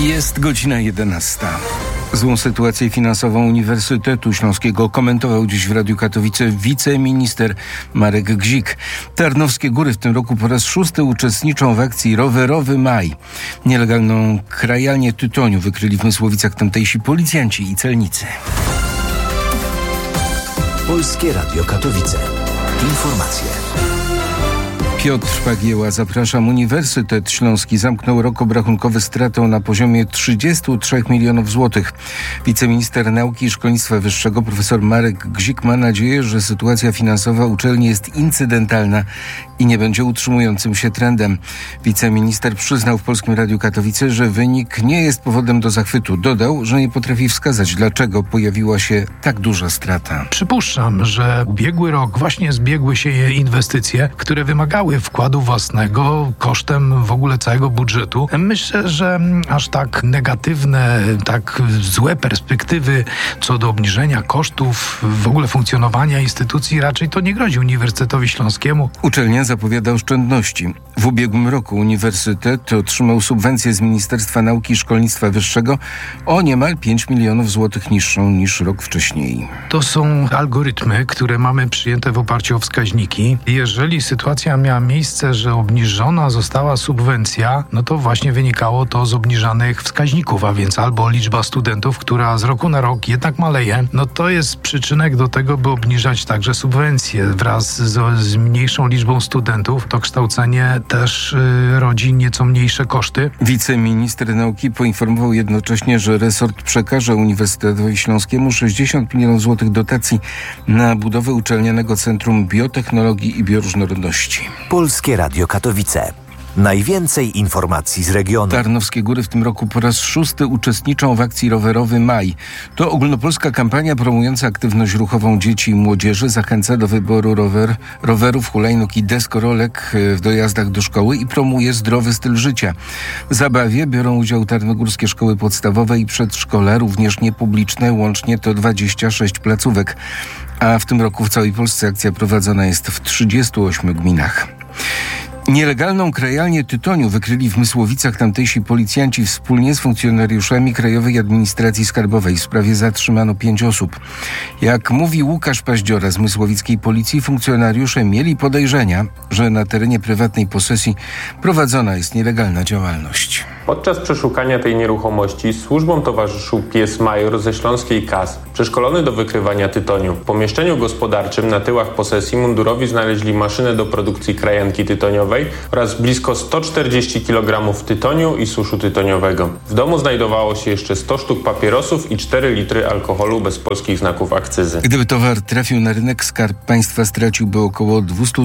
Jest godzina 11. Złą sytuację finansową Uniwersytetu Śląskiego komentował dziś w Radiu Katowice wiceminister Marek Gzik. Tarnowskie Góry w tym roku po raz 6. uczestniczą w akcji Rowerowy Maj. Nielegalną krajalnię tytoniu wykryli w Mysłowicach tamtejsi policjanci i celnicy. Polskie Radio Katowice. Informacje. Piotr Pagieła, zapraszam. Uniwersytet Śląski zamknął rok obrachunkowy stratą na poziomie 33 milionów złotych. Wiceminister Nauki i Szkolnictwa Wyższego profesor Marek Gzik ma nadzieję, że sytuacja finansowa uczelni jest incydentalna i nie będzie utrzymującym się trendem. Wiceminister przyznał w Polskim Radiu Katowice, że wynik nie jest powodem do zachwytu. Dodał, że nie potrafi wskazać, dlaczego pojawiła się tak duża strata. Przypuszczam, że ubiegły rok właśnie zbiegły się inwestycje, które wymagały wkładu własnego kosztem w ogóle całego budżetu. Myślę, że aż tak negatywne, tak złe perspektywy co do obniżenia kosztów w ogóle funkcjonowania instytucji raczej to nie grozi Uniwersytetowi Śląskiemu. Uczelnia zapowiada oszczędności. W ubiegłym roku uniwersytet otrzymał subwencję z Ministerstwa Nauki i Szkolnictwa Wyższego o niemal 5 milionów złotych niższą niż rok wcześniej. To są algorytmy, które mamy przyjęte w oparciu o wskaźniki. Jeżeli sytuacja miała miejsce, że obniżona została subwencja, no to właśnie wynikało to z obniżanych wskaźników, a więc albo liczba studentów, która z roku na rok jednak maleje, no to jest przyczynek do tego, by obniżać także subwencje. Wraz z mniejszą liczbą studentów to kształcenie też rodzi nieco mniejsze koszty. Wiceminister Nauki poinformował jednocześnie, że resort przekaże Uniwersytetowi Śląskiemu 60 milionów złotych dotacji na budowę uczelnianego Centrum Biotechnologii i Bioróżnorodności. Polskie Radio Katowice. Najwięcej informacji z regionu. Tarnowskie Góry w tym roku po raz 6. uczestniczą w akcji Rowerowy Maj. To ogólnopolska kampania promująca aktywność ruchową dzieci i młodzieży. Zachęca do wyboru rowerów, hulajnóg i deskorolek w dojazdach do szkoły i promuje zdrowy styl życia. W zabawie biorą udział tarnogórskie szkoły podstawowe i przedszkola, również niepubliczne. Łącznie to 26 placówek. A w tym roku w całej Polsce akcja prowadzona jest w 38 gminach. Nielegalną krajalnię tytoniu wykryli w Mysłowicach tamtejsi policjanci wspólnie z funkcjonariuszami Krajowej Administracji Skarbowej. W sprawie zatrzymano 5 osób. Jak mówi Łukasz Paździora z mysłowickiej policji, funkcjonariusze mieli podejrzenia, że na terenie prywatnej posesji prowadzona jest nielegalna działalność. Podczas przeszukania tej nieruchomości służbom towarzyszył pies Major ze Śląskiej KAS, przeszkolony do wykrywania tytoniu. W pomieszczeniu gospodarczym na tyłach posesji mundurowi znaleźli maszynę do produkcji krajanki tytoniowej oraz blisko 140 kg tytoniu i suszu tytoniowego. W domu znajdowało się jeszcze 100 sztuk papierosów i 4 litry alkoholu bez polskich znaków akcyzy. Gdyby towar trafił na rynek, Skarb Państwa straciłby około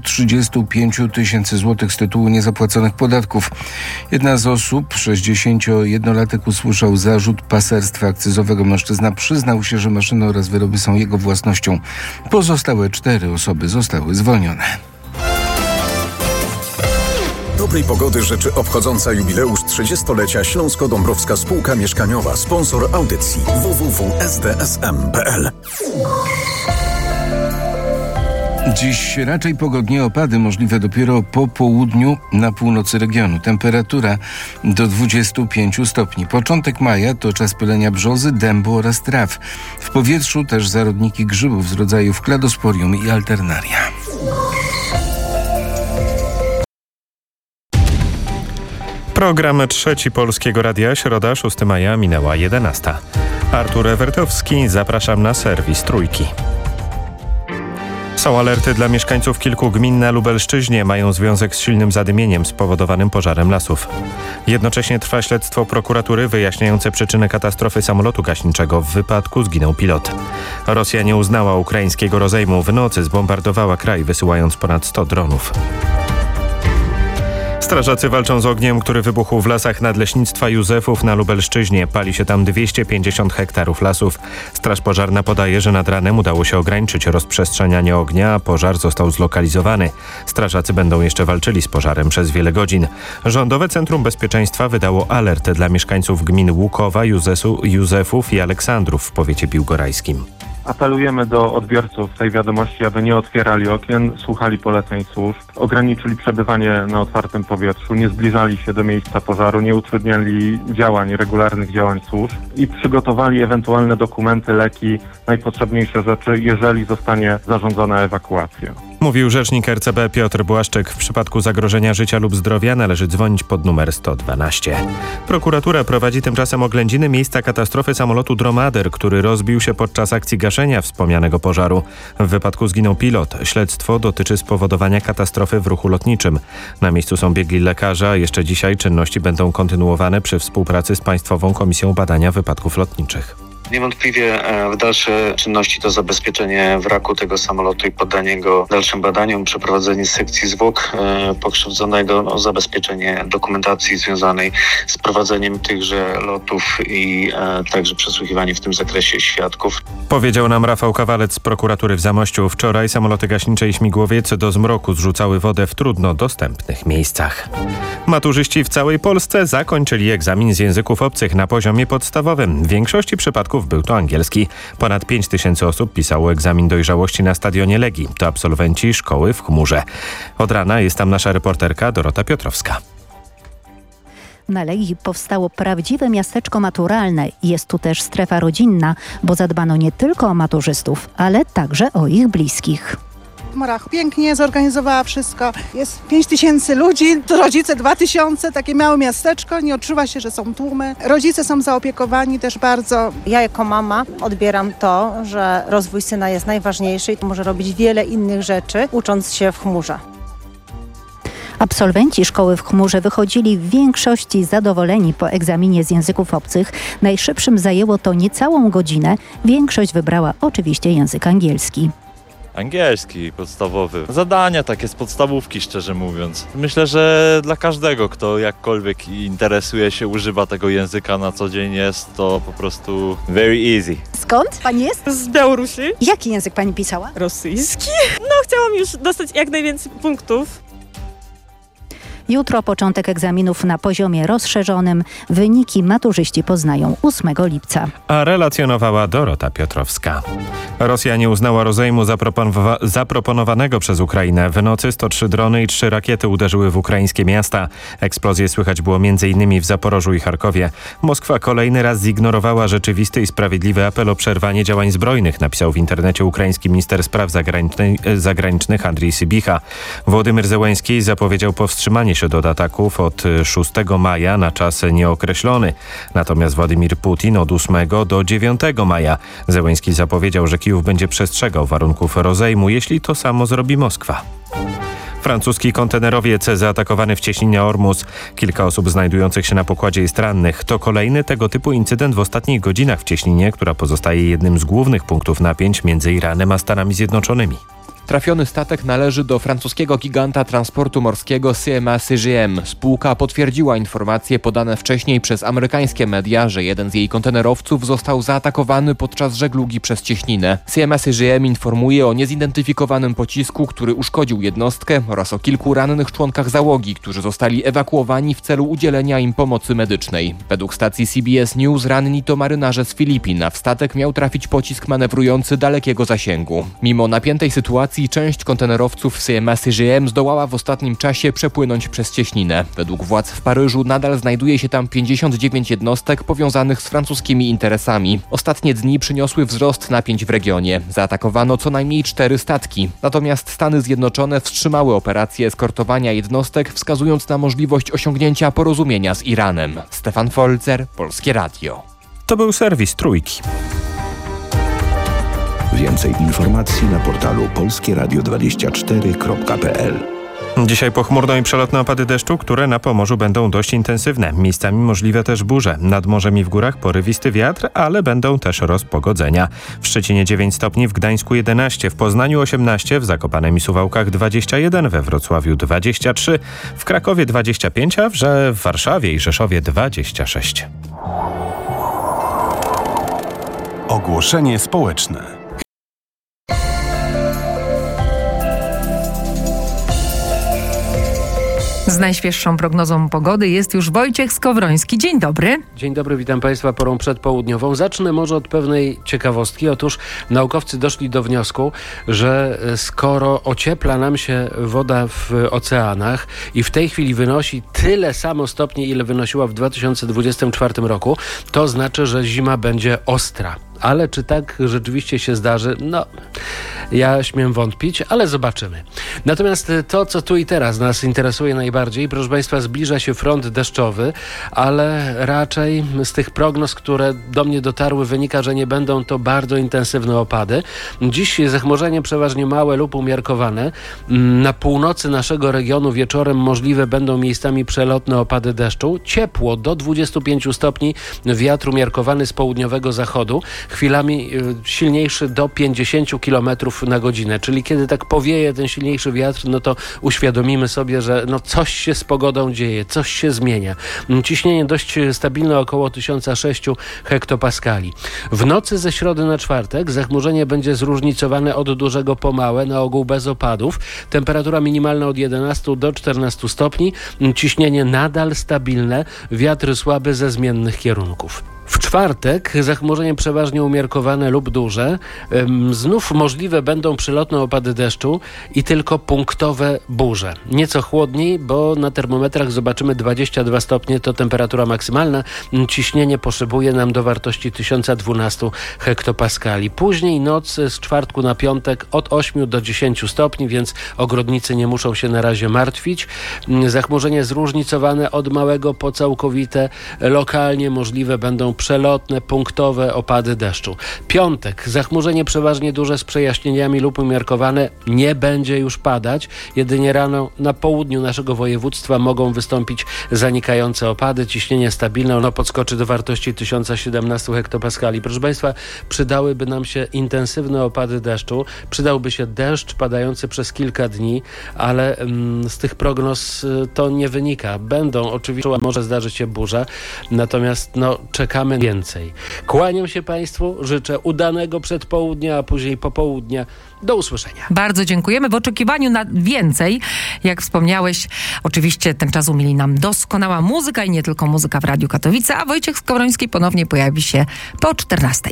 235 tysięcy złotych z tytułu niezapłaconych podatków. Jedna z osób, 61-latek, usłyszał zarzut paserstwa akcyzowego. Mężczyzna przyznał się, że maszyny oraz wyroby są jego własnością. Pozostałe 4 osoby zostały zwolnione. Dobrej pogody życzy obchodząca jubileusz 30-lecia Śląsko-Dąbrowska Spółka Mieszkaniowa, sponsor audycji www.sdsm.pl. Dziś raczej pogodnie, opady możliwe dopiero po południu na północy regionu. Temperatura do 25 stopni. Początek maja to czas pylenia brzozy, dębu oraz traw. W powietrzu też zarodniki grzybów z rodzajów kladosporium i alternaria. Program Trzeci Polskiego Radia, środa 6 maja, minęła 11. Artur Ewertowski, zapraszam na serwis Trójki. Są alerty dla mieszkańców kilku gmin na Lubelszczyźnie. Mają związek z silnym zadymieniem spowodowanym pożarem lasów. Jednocześnie trwa śledztwo prokuratury wyjaśniające przyczynę katastrofy samolotu gaśniczego. W wypadku zginął pilot. Rosja nie uznała ukraińskiego rozejmu. W nocy zbombardowała kraj, wysyłając ponad 100 dronów. Strażacy walczą z ogniem, który wybuchł w lasach nadleśnictwa Józefów na Lubelszczyźnie. Pali się tam 250 hektarów lasów. Straż pożarna podaje, że nad ranem udało się ograniczyć rozprzestrzenianie ognia, a pożar został zlokalizowany. Strażacy będą jeszcze walczyli z pożarem przez wiele godzin. Rządowe Centrum Bezpieczeństwa wydało alertę dla mieszkańców gmin Łukowa, Józefów i Aleksandrów w powiecie biłgorajskim. Apelujemy do odbiorców tej wiadomości, aby nie otwierali okien, słuchali poleceń służb, ograniczyli przebywanie na otwartym powietrzu, nie zbliżali się do miejsca pożaru, nie utrudniali regularnych działań służb i przygotowali ewentualne dokumenty, leki, najpotrzebniejsze rzeczy, jeżeli zostanie zarządzona ewakuacja. Mówił rzecznik RCB Piotr Błaszczyk. W przypadku zagrożenia życia lub zdrowia należy dzwonić pod numer 112. Prokuratura prowadzi tymczasem oględziny miejsca katastrofy samolotu Dromader, który rozbił się podczas akcji gaszenia wspomnianego pożaru. W wypadku zginął pilot. Śledztwo dotyczy spowodowania katastrofy w ruchu lotniczym. Na miejscu są biegli lekarza. Jeszcze dzisiaj czynności będą kontynuowane przy współpracy z Państwową Komisją Badania Wypadków Lotniczych. Niewątpliwie w dalsze czynności to zabezpieczenie wraku tego samolotu i poddanie go dalszym badaniom, przeprowadzenie sekcji zwłok pokrzywdzonego, zabezpieczenie dokumentacji związanej z prowadzeniem tychże lotów i także przesłuchiwanie w tym zakresie świadków. Powiedział nam Rafał Kawalec z prokuratury w Zamościu. Wczoraj samoloty gaśnicze i śmigłowiec do zmroku zrzucały wodę w trudno dostępnych miejscach. Maturzyści w całej Polsce zakończyli egzamin z języków obcych na poziomie podstawowym. W większości przypadków był to angielski. Ponad 5 000 osób pisało egzamin dojrzałości na stadionie Legii. To absolwenci szkoły w Chmurze. Od rana jest tam nasza reporterka Dorota Piotrowska. Na Legii powstało prawdziwe miasteczko maturalne. Jest tu też strefa rodzinna, bo zadbano nie tylko o maturzystów, ale także o ich bliskich. Chmura pięknie zorganizowała wszystko. Jest 5000 ludzi, rodzice 2000, takie małe miasteczko, nie odczuwa się, że są tłumy. Rodzice są zaopiekowani też bardzo. Ja jako mama odbieram to, że rozwój syna jest najważniejszy i może robić wiele innych rzeczy, ucząc się w chmurze. Absolwenci szkoły w Chmurze wychodzili w większości zadowoleni po egzaminie z języków obcych. Najszybszym zajęło to niecałą godzinę. Większość wybrała oczywiście język angielski. Angielski podstawowy. Zadania takie z podstawówki, szczerze mówiąc. Myślę, że dla każdego, kto jakkolwiek interesuje się, używa tego języka na co dzień, jest to po prostu very easy. Skąd pani jest? Z Białorusi. Jaki język pani pisała? Rosyjski. No, chciałam już dostać jak najwięcej punktów. Jutro początek egzaminów na poziomie rozszerzonym. Wyniki maturzyści poznają 8 lipca. A relacjonowała Dorota Piotrowska. Rosja nie uznała rozejmu zaproponowanego przez Ukrainę. W nocy 103 drony i 3 rakiety uderzyły w ukraińskie miasta. Eksplozje słychać było m.in. w Zaporożu i Charkowie. Moskwa kolejny raz zignorowała rzeczywisty i sprawiedliwy apel o przerwanie działań zbrojnych, napisał w internecie ukraiński minister spraw zagranicznych Andrii Sybicha. Władimir Zełenski zapowiedział powstrzymanie się od ataków od 6 maja na czas nieokreślony. Natomiast Władimir Putin od 8 do 9 maja. Zełenski zapowiedział, że Kijów będzie przestrzegał warunków rozejmu, jeśli to samo zrobi Moskwa. Francuski kontenerowiec zaatakowany w cieśninie Ormus. Kilka osób znajdujących się na pokładzie jest rannych. To kolejny tego typu incydent w ostatnich godzinach w cieśninie, która pozostaje jednym z głównych punktów napięć między Iranem a Stanami Zjednoczonymi. Trafiony statek należy do francuskiego giganta transportu morskiego CMA CGM. Spółka potwierdziła informacje podane wcześniej przez amerykańskie media, że jeden z jej kontenerowców został zaatakowany podczas żeglugi przez cieśninę. CMA CGM informuje o niezidentyfikowanym pocisku, który uszkodził jednostkę oraz o kilku rannych członkach załogi, którzy zostali ewakuowani w celu udzielenia im pomocy medycznej. Według stacji CBS News ranni to marynarze z Filipin, a w statek miał trafić pocisk manewrujący dalekiego zasięgu. Mimo napiętej sytuacji część kontenerowców CMA CGM zdołała w ostatnim czasie przepłynąć przez cieśninę. Według władz w Paryżu nadal znajduje się tam 59 jednostek powiązanych z francuskimi interesami. Ostatnie dni przyniosły wzrost napięć w regionie. Zaatakowano co najmniej 4 statki. Natomiast Stany Zjednoczone wstrzymały operację eskortowania jednostek, wskazując na możliwość osiągnięcia porozumienia z Iranem. Stefan Folzer, Polskie Radio. To był serwis Trójki. Więcej informacji na portalu polskieradio24.pl. Dzisiaj pochmurno i przelotne opady deszczu, które na Pomorzu będą dość intensywne. Miejscami możliwe też burze. Nad morzem i w górach porywisty wiatr, ale będą też rozpogodzenia. W Szczecinie 9 stopni, w Gdańsku 11, w Poznaniu 18, w Zakopanem i Suwałkach 21, we Wrocławiu 23, w Krakowie 25, a w Warszawie i Rzeszowie 26. Ogłoszenie społeczne. Z najświeższą prognozą pogody jest już Wojciech Skowroński. Dzień dobry. Dzień dobry, witam Państwa porą przedpołudniową. Zacznę może od pewnej ciekawostki. Otóż naukowcy doszli do wniosku, że skoro ociepla nam się woda w oceanach i w tej chwili wynosi tyle samo stopni, ile wynosiła w 2024 roku, to znaczy, że zima będzie ostra. Ale czy tak rzeczywiście się zdarzy? No, ja śmiem wątpić, ale zobaczymy. Natomiast to, co tu i teraz nas interesuje najbardziej, proszę Państwa, zbliża się front deszczowy, ale raczej z tych prognoz, które do mnie dotarły, wynika, że nie będą to bardzo intensywne opady. Dziś zachmurzenie przeważnie małe lub umiarkowane. Na północy naszego regionu wieczorem możliwe będą miejscami przelotne opady deszczu. Ciepło do 25 stopni, wiatr umiarkowany z południowego zachodu. Chwilami silniejszy do 50 km na godzinę. Czyli kiedy tak powieje ten silniejszy wiatr, no to uświadomimy sobie, że coś się z pogodą dzieje, coś się zmienia. Ciśnienie dość stabilne, około 1006 hektopaskali. W nocy ze środy na czwartek zachmurzenie będzie zróżnicowane od dużego po małe, na ogół bez opadów. Temperatura minimalna od 11 do 14 stopni. Ciśnienie nadal stabilne, wiatr słaby ze zmiennych kierunków. W czwartek zachmurzenie przeważnie umiarkowane lub duże. Znów możliwe będą przelotne opady deszczu i tylko punktowe burze. Nieco chłodniej, bo na termometrach zobaczymy 22 stopnie, to temperatura maksymalna. Ciśnienie poszybuje nam do wartości 1012 hektopaskali. Później noc z czwartku na piątek od 8 do 10 stopni, więc ogrodnicy nie muszą się na razie martwić. Zachmurzenie zróżnicowane od małego po całkowite. Lokalnie możliwe będą przelotne, punktowe opady deszczu. Piątek, zachmurzenie przeważnie duże z przejaśnieniami lub umiarkowane, nie będzie już padać. Jedynie rano na południu naszego województwa mogą wystąpić zanikające opady. Ciśnienie stabilne, ono podskoczy do wartości 1017 hektopaskali. Proszę Państwa, przydałyby nam się intensywne opady deszczu, przydałby się deszcz padający przez kilka dni, ale z tych prognoz to nie wynika. Będą oczywiście, może zdarzyć się burza, natomiast czekamy więcej. Kłaniam się Państwu, życzę udanego przedpołudnia, a później popołudnia. Do usłyszenia. Bardzo dziękujemy. W oczekiwaniu na więcej, jak wspomniałeś, oczywiście ten czas umieli nam doskonała muzyka i nie tylko muzyka w Radiu Katowice, a Wojciech Skowroński ponownie pojawi się po 14.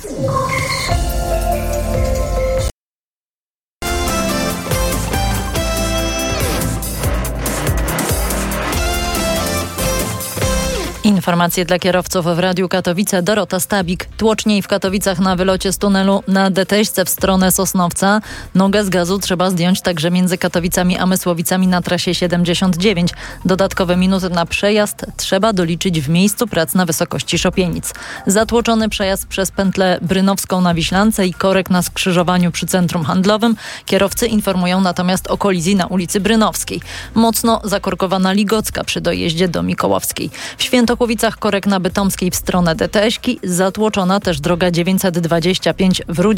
Informacje dla kierowców w Radiu Katowice. Dorota Stabik. Tłoczniej w Katowicach na wylocie z tunelu na Deteśce w stronę Sosnowca. Nogę z gazu trzeba zdjąć także między Katowicami a Mysłowicami na trasie 79. Dodatkowe minuty na przejazd trzeba doliczyć w miejscu prac na wysokości Szopienic. Zatłoczony przejazd przez pętlę Brynowską na Wiślance i korek na skrzyżowaniu przy centrum handlowym. Kierowcy informują natomiast o kolizji na ulicy Brynowskiej. Mocno zakorkowana Ligocka przy dojeździe do Mikołowskiej. W Świętokłowicach korek na Bytomskiej w stronę DTŚ-ki, zatłoczona też droga 925 w Rudzie